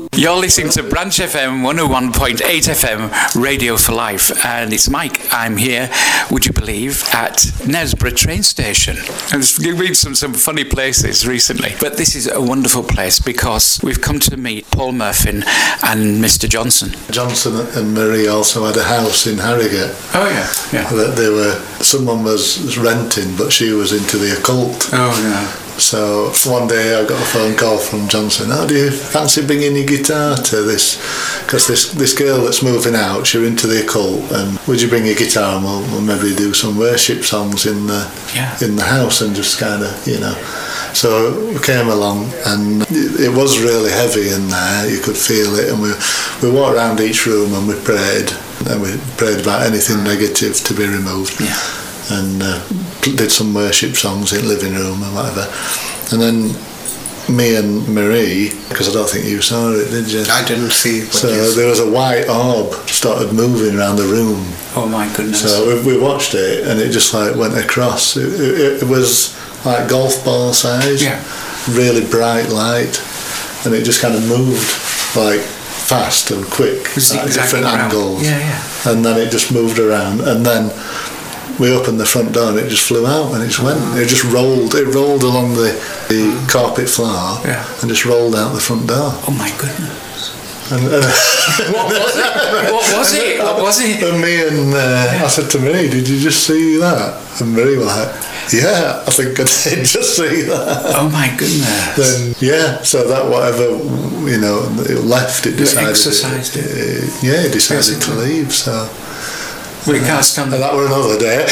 You're listening to Branch FM 101.8 FM Radio for Life, and it's Mike. I'm here, would you believe, at Knaresborough train station. And we've been to some funny places recently, but this is a wonderful place because we've come to meet Paul Murphy and Mr. Johnson. Johnson and Marie also had a house in Harrogate. Oh yeah. That someone was renting, but she was into the occult. Oh yeah. So one day I got a phone call from Johnson. Do you fancy bringing your guitar to this? Because this girl that's moving out, she's into the occult, and would you bring your guitar and we'll maybe do some worship songs in the house and just kind of, So we came along, and it was really heavy in there. You could feel it, and we walked around each room and we prayed, about anything negative to be removed. Yeah. And did some worship songs in the living room and whatever. And then me and Marie, because I don't think you saw it, did you? I didn't see it. So there was a white orb started moving around the room. Oh my goodness. So we watched it, and it just went across. It was like golf ball size, really bright light, and it just kind of moved fast and quick at different angles. And then it just moved around, and then we opened the front door and it just flew out, and it just rolled along the carpet floor and just rolled out the front door. Oh my goodness. And, What was it? And me and I said to Marie, did you just see that? And Marie was like, yeah, I think I did just see that. Oh my goodness. Then so that whatever it left, it decided exercised it. It decided to leave. So we can't stand that were another day.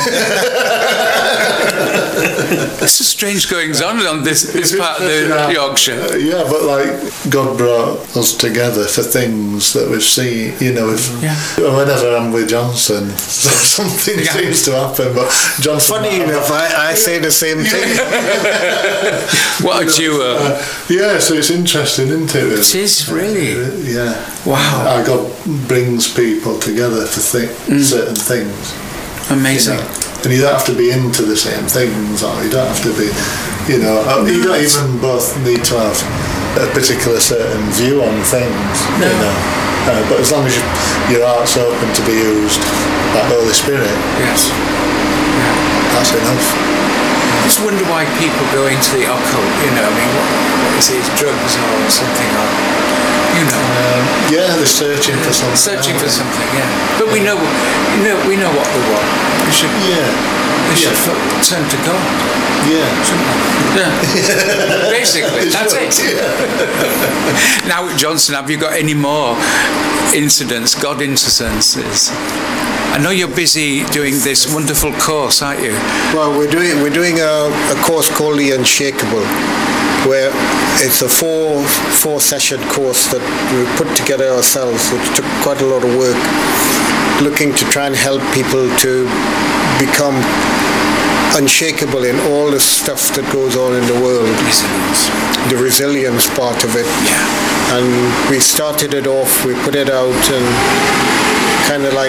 It's a strange goings on this part of the Yorkshire. Yeah, but God brought us together for things that we've seen. Whenever I'm with Johnson, something seems to happen. But Johnson, funny enough, I say the same thing. What a duo! So it's interesting, isn't it? It is really. Yeah. Wow. How God brings people together for certain things. Amazing. And you don't have to be into the same things, or you don't have to be, you don't even both need to have a particular certain view on things, but as long as your heart's open to be used by Holy Spirit, that's enough. I just wonder why people go into the occult, what is it, drugs or something, they're searching for something. But we know what we want. They should turn to God. Basically, that's it. Now, Johnson, have you got any more God incidences? I know you're busy doing this wonderful course, aren't you? Well, we're doing a course called The Unshakable, where it's a four session course that we put together ourselves, which took quite a lot of work, looking to try and help people to become unshakable in all the stuff that goes on in the world. The resilience part of it. Yeah. And we started it off, we put it out, and kind of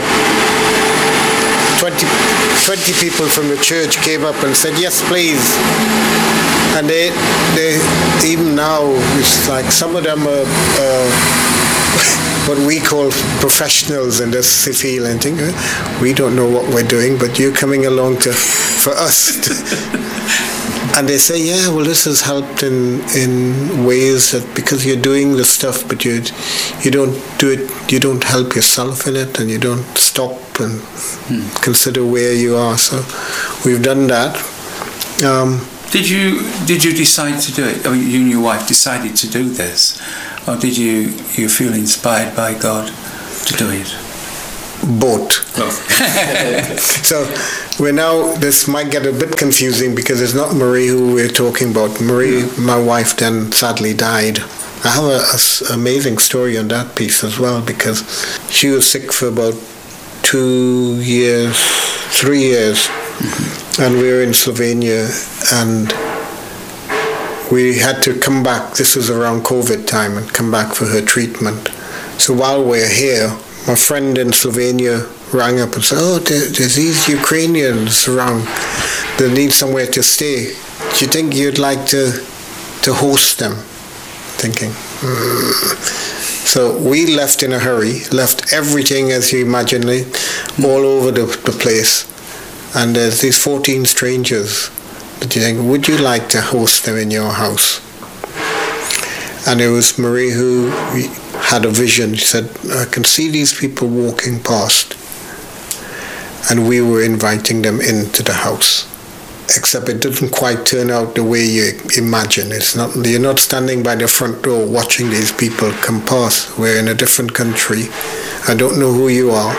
20 people from the church came up and said, yes, please. And they even now, it's some of them are what we call professionals in this field, and think, we don't know what we're doing, but you're coming along for us. And they say, this has helped in ways that, because you're doing the stuff, but you don't do it, you don't help yourself in it, and you don't stop and consider where you are. So we've done that. Did you decide to do it? I mean, you and your wife decided to do this, or did you feel inspired by God to do it? Both. So this might get a bit confusing because it's not Marie who we're talking about. Marie, my wife, then sadly died. I have an amazing story on that piece as well, because she was sick for about 3 years, and we were in Slovenia, and we had to come back. This was around COVID time, and come back for her treatment. So while we're here, my friend in Slovenia rang up and said, there's these Ukrainians around that need somewhere to stay. Do you think you'd like to host them? Thinking, So we left in a hurry, left everything as you imagine it, all over the place. And there's these 14 strangers that you think, would you like to host them in your house? And it was Marie who had a vision. She said, I can see these people walking past. And we were inviting them into the house. Except it didn't quite turn out the way you imagine. You're not standing by the front door watching these people come past. We're in a different country. I don't know who you are.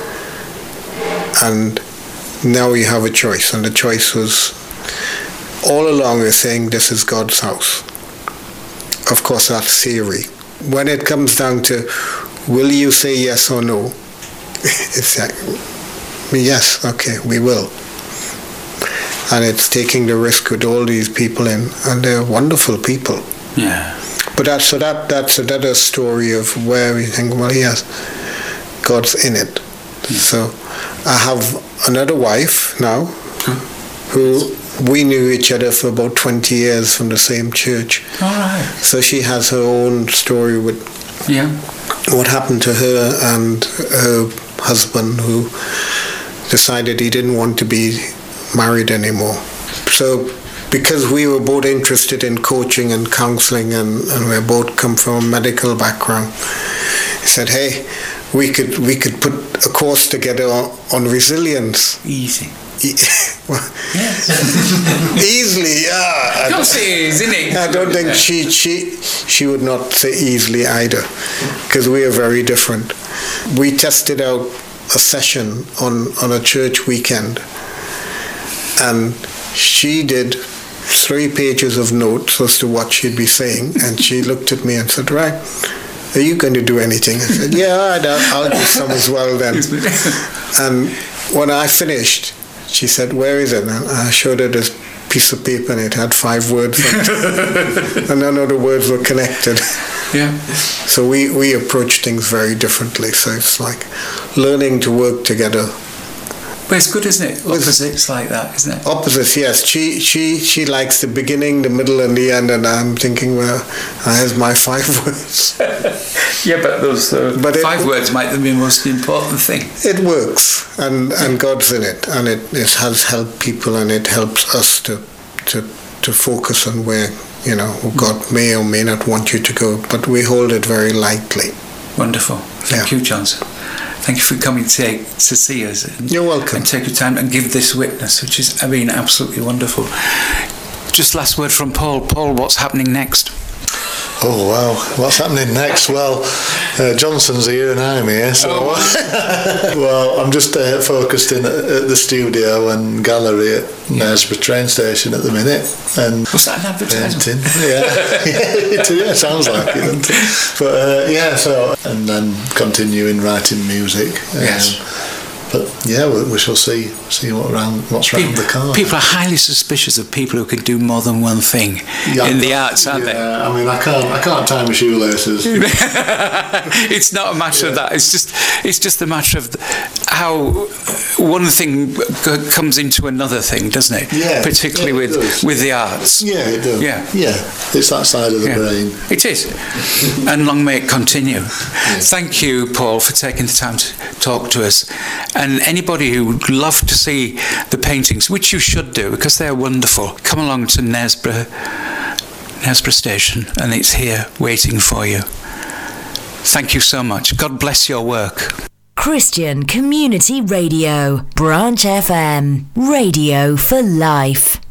And now you have a choice. And the choice was, all along we're saying this is God's house. Of course, that's theory. When it comes down to, will you say yes or no? It's like, yes, okay, we will. And it's taking the risk with all these people in, and they're wonderful people. Yeah. But that's another story of where we think, well, yes, God's in it. Yeah. So I have another wife now, who we knew each other for about 20 years from the same church. All right. So she has her own story with what happened to her and her husband, who decided he didn't want to be married anymore. So because we were both interested in coaching and counseling, and we both come from a medical background, he said, hey, we could put a course together on resilience. Easy. Yes. Easily, yeah. Don't say easy, isn't it? I don't think she would not say easily either, because we are very different. We tested out a session on a church weekend, and she did 3 pages of notes as to what she'd be saying, and she looked at me and said, right, are you going to do anything? I said, yeah, I'll do some as well then. And when I finished, she said, where is it? And I showed her this piece of paper, and it had 5 words on it. And none of the words were connected. Yeah. So we approach things very differently. So it's like learning to work together. But it's good, isn't it? Opposites like that, isn't it? Opposites, yes. She likes the beginning, the middle, and the end, and I'm thinking, well, there's my 5 words. Yeah, but those 5 words might be the most important thing. It works, and God's in it, and it has helped people, and it helps us to focus on where, God may or may not want you to go, but we hold it very lightly. Wonderful. Thank you, Johnson. Thank you for coming to see us. You're welcome. And take your time and give this witness, which is, absolutely wonderful. Just last word from Paul. Paul, what's happening next? Oh, wow. What's happening next? Well, Johnson's here and I'm here, so... Well, I'm just focused in at the studio and gallery at Knaresborough train station at the minute. And was that an advertisement? Yeah, it sounds like it, doesn't it? But, so... And then continuing writing music. Yes. But yeah, we shall see what's around the corner. People are highly suspicious of people who can do more than one thing in the arts, aren't they? I mean, I can't tie my shoelaces. It's not a matter of that. It's just a matter of how one thing comes into another thing, doesn't it? Yeah. Particularly with the arts. Yeah, it does. Yeah. It's that side of the brain. It is. And long may it continue. Thank you, Paul, for taking the time to talk to us. And anybody who would love to see the paintings, which you should do because they're wonderful, come along to Knaresborough Station, and it's here waiting for you. Thank you so much. God bless your work. Christian Community Radio, Branch FM, Radio for Life.